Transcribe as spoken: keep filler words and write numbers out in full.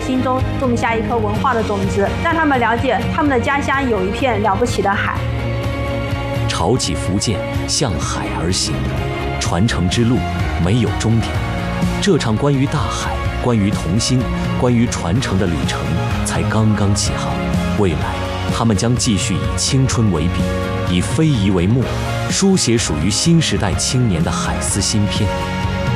心中种下一颗文化的种子，让他们了解他们的家乡有一片了不起的海。 潮起福建，向海而行，传承之路没有终点。这场关于大海、关于同心、关于传承的旅程才刚刚起航。未来，他们将继续以青春为笔，以非遗为墨，书写属于新时代青年的海丝新篇。